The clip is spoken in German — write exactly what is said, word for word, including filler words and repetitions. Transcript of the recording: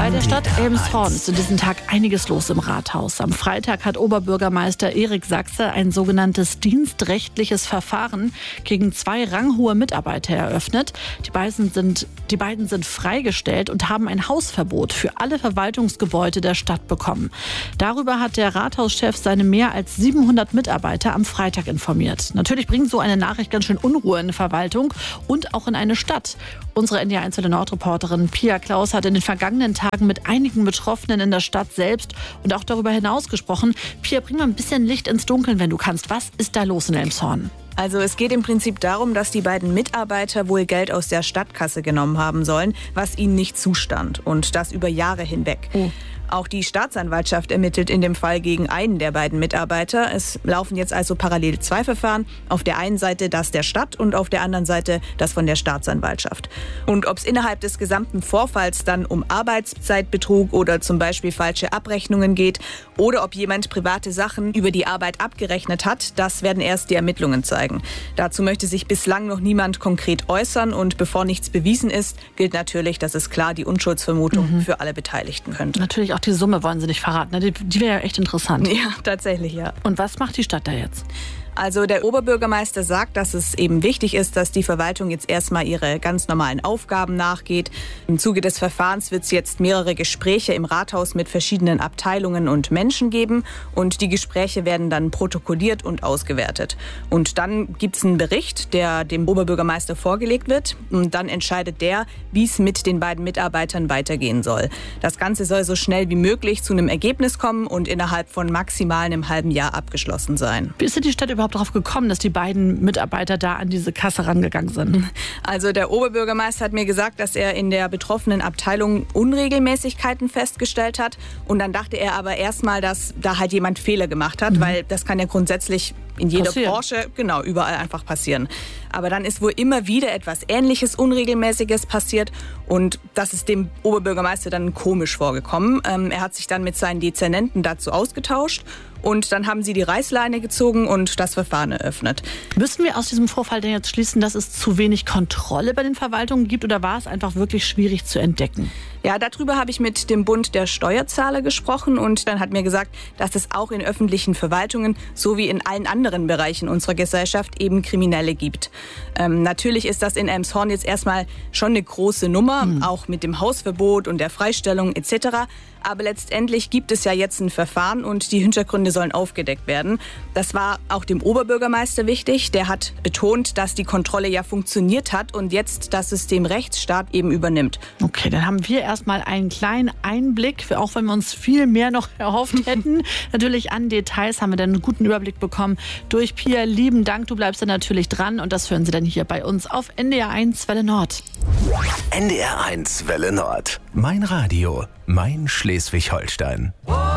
Bei der Stadt Elmshorn ist in diesem Tag einiges los im Rathaus. Am Freitag hat Oberbürgermeister Erik Sachse ein sogenanntes dienstrechtliches Verfahren gegen zwei ranghohe Mitarbeiter eröffnet. Die beiden sind, die beiden sind freigestellt und haben ein Hausverbot für alle Verwaltungsgebäude der Stadt bekommen. Darüber hat der Rathauschef seine mehr als siebenhundert Mitarbeiter am Freitag informiert. Natürlich bringt so eine Nachricht ganz schön Unruhe in die Verwaltung und auch in eine Stadt. Unsere N D R eins Nord-Reporterin Pia Klaus hat in den vergangenen Tagen mit einigen Betroffenen in der Stadt selbst und auch darüber hinaus gesprochen. Pia, bring mal ein bisschen Licht ins Dunkeln, wenn du kannst. Was ist da los in Elmshorn? Also es geht im Prinzip darum, dass die beiden Mitarbeiter wohl Geld aus der Stadtkasse genommen haben sollen, was ihnen nicht zustand, und das über Jahre hinweg. Oh. Auch die Staatsanwaltschaft ermittelt in dem Fall gegen einen der beiden Mitarbeiter. Es laufen jetzt also parallel zwei Verfahren. Auf der einen Seite das der Stadt und auf der anderen Seite das von der Staatsanwaltschaft. Und ob es innerhalb des gesamten Vorfalls dann um Arbeitszeitbetrug oder zum Beispiel falsche Abrechnungen geht oder ob jemand private Sachen über die Arbeit abgerechnet hat, das werden erst die Ermittlungen zeigen. Dazu möchte sich bislang noch niemand konkret äußern, und bevor nichts bewiesen ist, gilt natürlich, das ist klar, die Unschuldsvermutung mhm. für alle Beteiligten könnte. Natürlich. Auch die Summe wollen sie nicht verraten. Ne? Die, die wäre ja echt interessant. Ja, tatsächlich, ja. Und was macht die Stadt da jetzt? Also der Oberbürgermeister sagt, dass es eben wichtig ist, dass die Verwaltung jetzt erstmal ihre ganz normalen Aufgaben nachgeht. Im Zuge des Verfahrens wird es jetzt mehrere Gespräche im Rathaus mit verschiedenen Abteilungen und Menschen geben. Und die Gespräche werden dann protokolliert und ausgewertet. Und dann gibt es einen Bericht, der dem Oberbürgermeister vorgelegt wird. Und dann entscheidet der, wie es mit den beiden Mitarbeitern weitergehen soll. Das Ganze soll so schnell wie möglich zu einem Ergebnis kommen und innerhalb von maximal einem halben Jahr abgeschlossen sein. Wie ist denn die Stadt überhaupt darauf gekommen, dass die beiden Mitarbeiter da an diese Kasse rangegangen sind? Also der Oberbürgermeister hat mir gesagt, dass er in der betroffenen Abteilung Unregelmäßigkeiten festgestellt hat. Und dann dachte er aber erstmal, dass da halt jemand Fehler gemacht hat, mhm. weil das kann ja grundsätzlich in jeder passieren. Branche, genau, überall einfach passieren. Aber dann ist wohl immer wieder etwas Ähnliches, Unregelmäßiges passiert, und das ist dem Oberbürgermeister dann komisch vorgekommen. Ähm, er hat sich dann mit seinen Dezernenten dazu ausgetauscht, und dann haben sie die Reißleine gezogen und das Verfahren eröffnet. Müssen wir aus diesem Vorfall denn jetzt schließen, dass es zu wenig Kontrolle bei den Verwaltungen gibt, oder war es einfach wirklich schwierig zu entdecken? Ja, darüber habe ich mit dem Bund der Steuerzahler gesprochen, und dann hat mir gesagt, dass es auch in öffentlichen Verwaltungen sowie in allen anderen Bereichen unserer Gesellschaft eben Kriminelle gibt. Ähm, natürlich ist das in Elmshorn jetzt erstmal schon eine große Nummer, hm. auch mit dem Hausverbot und der Freistellung et cetera. Aber letztendlich gibt es ja jetzt ein Verfahren und die Hintergründe sollen aufgedeckt werden. Das war auch dem Oberbürgermeister wichtig. Der hat betont, dass die Kontrolle ja funktioniert hat und jetzt das System Rechtsstaat eben übernimmt. Okay, dann haben wir erstmal einen kleinen Einblick, auch wenn wir uns viel mehr noch erhofft hätten. Natürlich an Details haben wir dann einen guten Überblick bekommen durch Pia. Lieben Dank, du bleibst dann natürlich dran, und das hören Sie dann hier bei uns auf N D R eins Welle Nord. N D R eins Welle Nord. Mein Radio, mein Schleswig-Holstein.